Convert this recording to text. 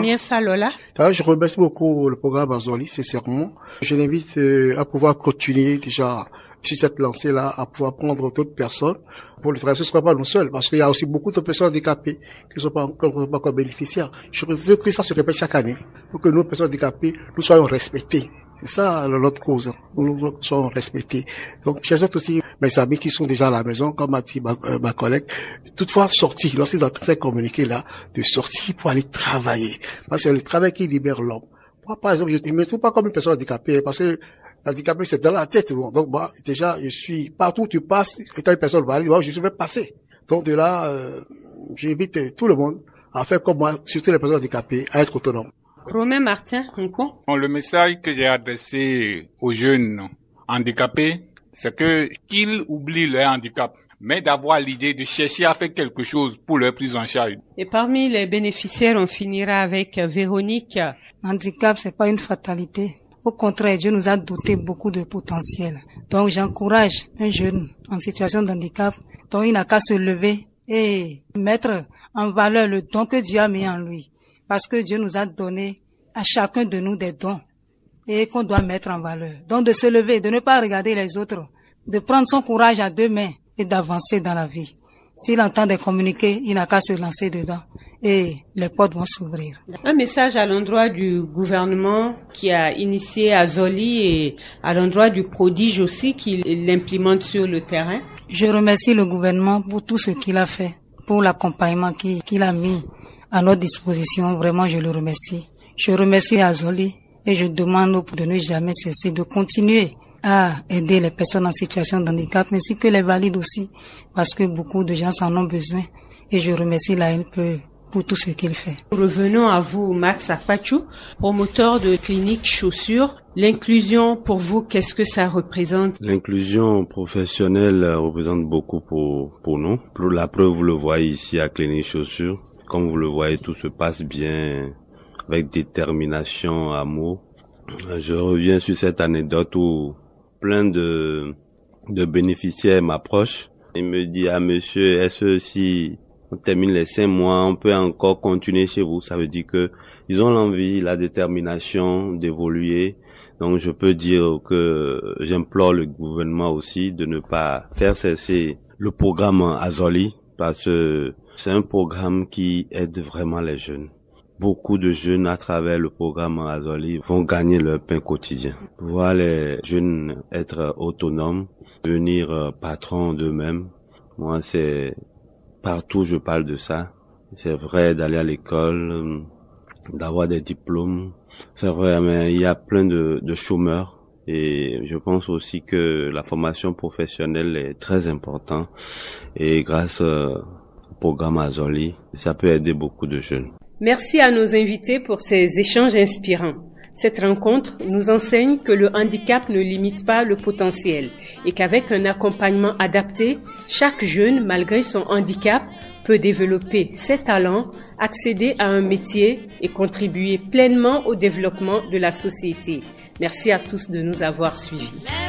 Damien Falola. Je remercie beaucoup le programme Azoli, sincèrement. Je l'invite à pouvoir continuer déjà sur cette lancée-là, à pouvoir prendre d'autres personnes pour le travail. Ce ne sera pas nous seuls, parce qu'il y a aussi beaucoup de personnes handicapées qui ne sont pas encore bénéficiaires. Je veux que ça se répète chaque année, pour que nous, personnes handicapées, nous soyons respectés. C'est ça notre cause. Nous soyons respectés. Donc, j'ajoute aussi mes amis qui sont déjà à la maison, comme a dit ma collègue, toutefois sortir, lorsqu'ils sont en train de communiquer là, de sortir pour aller travailler. Parce que c'est le travail qui libère l'homme. Moi, par exemple, je ne me trouve pas comme une personne handicapée, parce que l'handicapé, c'est dans la tête. Donc, moi, déjà, je suis, partout où tu passes, étant une personne valide, moi, je suis même passé. Donc, de là, j'invite tout le monde à faire comme moi, surtout les personnes handicapées, à être autonomes. Romain Martin, le message que j'ai adressé aux jeunes handicapés, c'est qu'ils oublient leur handicap, mais d'avoir l'idée de chercher à faire quelque chose pour leur prise en charge. Et parmi les bénéficiaires, on finira avec Véronique. Handicap, c'est pas une fatalité. Au contraire, Dieu nous a doté beaucoup de potentiel. Donc, j'encourage un jeune en situation de handicap, dont il n'a qu'à se lever et mettre en valeur le don que Dieu a mis en lui. Parce que Dieu nous a donné à chacun de nous des dons et qu'on doit mettre en valeur. Donc de se lever, de ne pas regarder les autres, de prendre son courage à deux mains et d'avancer dans la vie. S'il entend de communiquer, il n'a qu'à se lancer dedans et les portes vont s'ouvrir. Un message à l'endroit du gouvernement qui a initié Azoli et à l'endroit du prodige aussi qui l'implémente sur le terrain. Je remercie le gouvernement pour tout ce qu'il a fait, pour l'accompagnement qu'il a mis à notre disposition. Vraiment, je le remercie. Je remercie Azoli et je demande de ne jamais cesser de continuer à aider les personnes en situation de handicap, mais ainsi que les valides aussi, parce que beaucoup de gens en ont besoin. Et je remercie l'ANPE pour tout ce qu'il fait. Revenons à vous, Max Afachou, promoteur de clinique chaussures. L'inclusion, pour vous, qu'est-ce que ça représente? L'inclusion professionnelle représente beaucoup pour nous. Pour la preuve, vous le voyez ici à clinique chaussures. Comme vous le voyez, tout se passe bien, avec détermination, amour. Je reviens sur cette anecdote où plein de bénéficiaires m'approchent. Ils me disent, monsieur, est-ce que si on termine les 5 mois, on peut encore continuer chez vous? Ça veut dire que ils ont l'envie, la détermination d'évoluer. Donc je peux dire que j'implore le gouvernement aussi de ne pas faire cesser le programme Azoli, parce que c'est un programme qui aide vraiment les jeunes. Beaucoup de jeunes à travers le programme Azoli vont gagner leur pain quotidien. Voir les jeunes être autonomes, devenir patrons d'eux-mêmes. Moi, c'est partout je parle de ça. C'est vrai d'aller à l'école, d'avoir des diplômes. C'est vrai, mais il y a plein de chômeurs. Et je pense aussi que la formation professionnelle est très importante. Et grâce au programme Azoli, ça peut aider beaucoup de jeunes. Merci à nos invités pour ces échanges inspirants. Cette rencontre nous enseigne que le handicap ne limite pas le potentiel et qu'avec un accompagnement adapté, chaque jeune, malgré son handicap, peut développer ses talents, accéder à un métier et contribuer pleinement au développement de la société. Merci à tous de nous avoir suivis.